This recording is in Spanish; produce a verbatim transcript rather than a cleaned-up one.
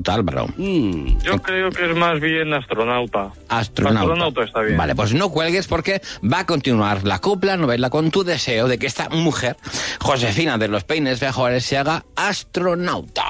astronauta, Álvaro? Mm. Yo creo que es más bien astronauta. Astronauta. Astronauta está bien. Vale, pues no cuelgues porque va a continuar la copla novela con tu deseo de que esta mujer, Josefina de los Peines Mejores, se haga astronauta.